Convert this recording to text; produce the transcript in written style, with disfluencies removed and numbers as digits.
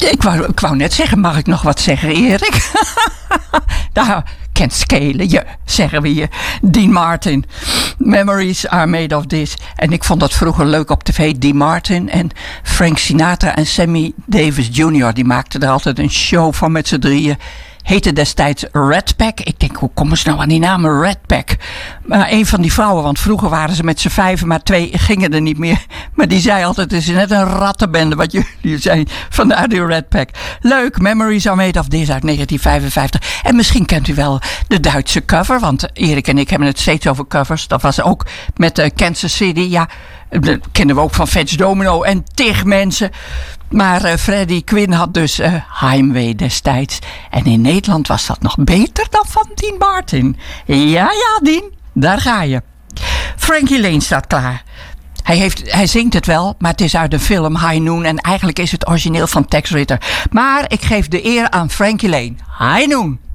Ik wou net zeggen, mag ik nog wat zeggen, Erik? Daar kent scalen je, zeggen we je. Dean Martin. Memories are made of this. En ik vond dat vroeger leuk op tv. Dean Martin en Frank Sinatra en Sammy Davis Jr. Die maakten er altijd een show van met z'n drieën. Heette destijds Rat Pack. Ik denk, hoe komen ze nou aan die naam Rat Pack? Maar een van die vrouwen, want vroeger waren ze met z'n vijven, maar 2 gingen er niet meer. Maar die zei altijd, het is net een rattenbende wat jullie zijn. Vandaar die Rat Pack. Leuk, Memories are made of this uit 1955. En misschien kent u wel de Duitse cover, want Erik en ik hebben het steeds over covers. Dat was ook met Kansas City. Ja, dat kennen we ook van Fats Domino en tig mensen. Maar Freddie Quinn had dus Heimwee destijds. En in Nederland was dat nog beter dan van Dean Martin. Ja, Dean, daar ga je. Frankie Lane staat klaar. Hij zingt het wel, maar het is uit de film High Noon. En eigenlijk is het origineel van Tex Ritter. Maar ik geef de eer aan Frankie Lane. High Noon.